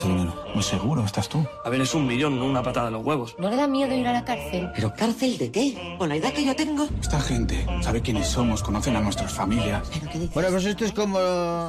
Dinero. Muy seguro estás tú. A ver, es 1 millón, no una patada en los huevos. ¿No le da miedo ir a la cárcel? ¿Pero cárcel de qué? ¿Con la edad que yo tengo? Esta gente sabe quiénes somos, conocen a nuestras familias. ¿Pero qué dices? Bueno, pues esto es como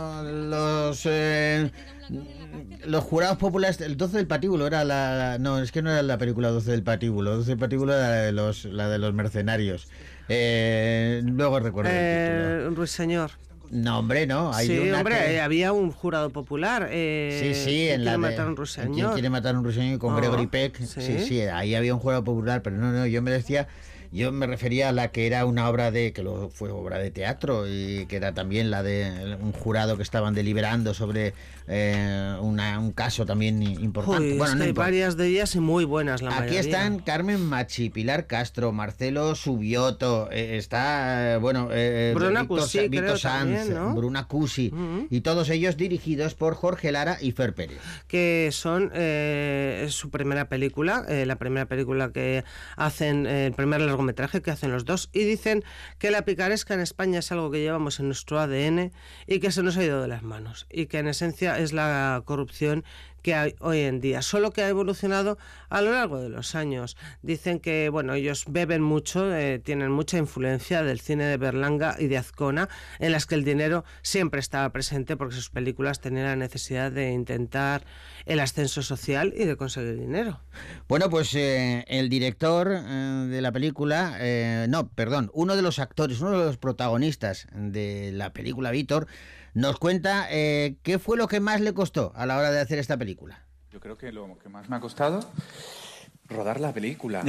los jurados populares. El 12 del patíbulo era no, es que no era la película 12 del patíbulo. 12 del patíbulo era la de los mercenarios. Luego recuerdo el título. Ruiseñor. No, hombre, no. Hay Sí, una hombre, había un jurado popular. Sí, en la ¿Quién de matar a un ruiseñor? ¿Quién quiere matar a un ruiseñor? Con Gregory Peck. Sí, ahí había un jurado popular, pero no, yo me refería a la que era una obra que luego fue obra de teatro y que era también la de un jurado que estaban deliberando sobre un caso también importante. Uy, Bueno, es que no hay importa. varias de ellas y muy buenas la Aquí mayoría. están Carmen Machi, Pilar Castro, Marcelo Subioto, está, Bruna Víctor, Cusi, Víctor creo, Sanz, también, ¿no? Bruna Cusi, y todos ellos dirigidos por Jorge Lara y Fer Pérez. Que son su primera película, la primera película que hacen, el primer largometraje que hacen los dos, y dicen que la picaresca en España es algo que llevamos en nuestro ADN y que se nos ha ido de las manos, y que en esencia es la corrupción que hay hoy en día, solo que ha evolucionado a lo largo de los años. Dicen que, bueno, ellos beben mucho, tienen mucha influencia del cine de Berlanga y de Azcona, en las que el dinero siempre estaba presente porque sus películas tenían la necesidad de intentar el ascenso social y de conseguir dinero. Bueno, pues el director de la película, uno de los actores, uno de los protagonistas de la película, Víctor, nos cuenta qué fue lo que más le costó a la hora de hacer esta película. Yo creo que lo que más me ha costado rodar la película.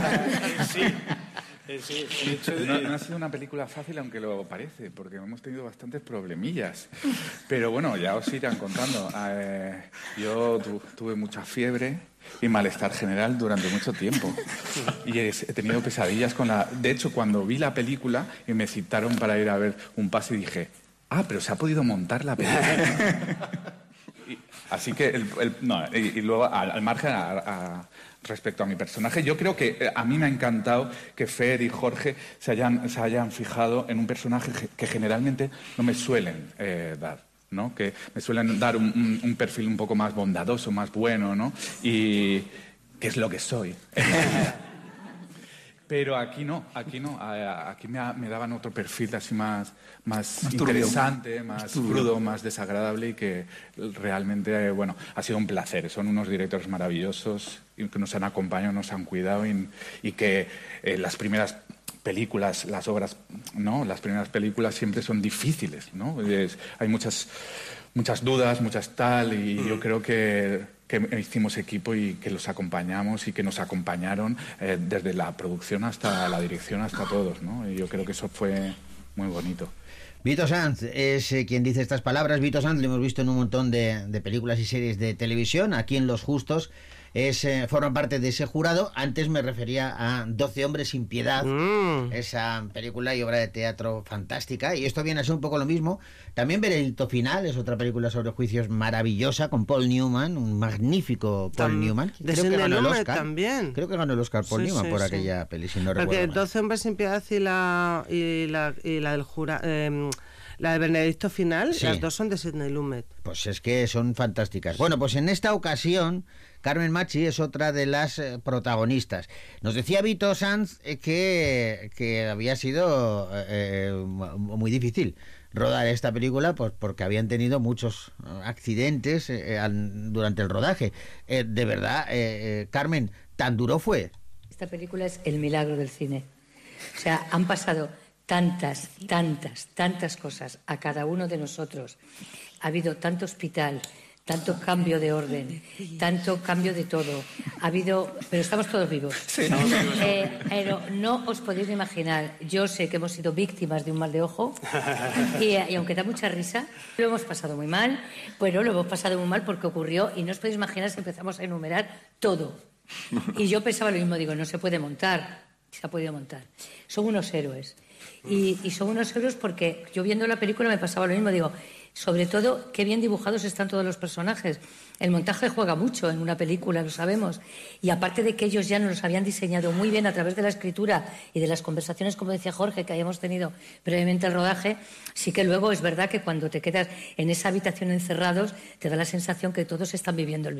No ha sido una película fácil, aunque lo parece, porque hemos tenido bastantes problemillas. Pero bueno, ya os irán contando. Yo tuve mucha fiebre y malestar general durante mucho tiempo. Y he tenido pesadillas con la... De hecho, cuando vi la película y me citaron para ir a ver un pase, dije... pero se ha podido montar la película. Así que, y luego, al margen, respecto a mi personaje, yo creo que a mí me ha encantado que Fer y Jorge se hayan fijado en un personaje que generalmente no me suelen dar, ¿no? Que me suelen dar un perfil un poco más bondadoso, más bueno, ¿no? Y que es lo que soy. Pero aquí no, aquí me daban otro perfil así más interesante, más crudo, más desagradable, y que realmente, ha sido un placer. Son unos directores maravillosos y que nos han acompañado, nos han cuidado y que las primeras películas, las obras, ¿no? Las primeras películas siempre son difíciles, ¿no? Hay muchas dudas, y yo creo que hicimos equipo y que los acompañamos y que nos acompañaron desde la producción hasta la dirección, hasta todos, ¿no? Y yo creo que eso fue muy bonito. Vito Sanz es quien dice estas palabras. Vito Sanz lo hemos visto en un montón de películas y series de televisión. Aquí en Los Justos forma parte de ese jurado. Antes me refería a 12 hombres sin piedad, esa película y obra de teatro fantástica, y esto viene a ser un poco lo mismo. También Veredicto Final es otra película sobre juicios maravillosa, con Paul Newman, un magnífico Paul Newman. Creo que ganó el Oscar también. Creo que ganó el Oscar Paul Newman por aquella peli, si no recuerdo mal. 12 hombres sin piedad y la del jurado... La de Veredicto Final, sí. Las dos son de Sidney Lumet. Pues es que son fantásticas. Bueno, pues en esta ocasión Carmen Machi es otra de las protagonistas. Nos decía Vito Sanz que había sido muy difícil rodar esta película, pues porque habían tenido muchos accidentes durante el rodaje. De verdad, Carmen, ¿tan duro fue? Esta película es el milagro del cine. O sea, han pasado tantas cosas a cada uno de nosotros. Ha habido tanto hospital, tanto cambio de orden, tanto cambio de todo. Pero estamos todos vivos. Sí, pero no os podéis imaginar. Yo sé que hemos sido víctimas de un mal de ojo y aunque da mucha risa, lo hemos pasado muy mal. Bueno, lo hemos pasado muy mal porque ocurrió y no os podéis imaginar si empezamos a enumerar todo. Y yo pensaba lo mismo, digo, no se puede montar. Se ha podido montar. Son unos héroes. Y son unos héroes porque yo viendo la película me pasaba lo mismo, digo, sobre todo qué bien dibujados están todos los personajes. El montaje juega mucho en una película, lo sabemos, y aparte de que ellos ya nos los habían diseñado muy bien a través de la escritura y de las conversaciones, como decía Jorge, que habíamos tenido previamente el rodaje, sí que luego es verdad que cuando te quedas en esa habitación encerrados te da la sensación que todos están viviendo el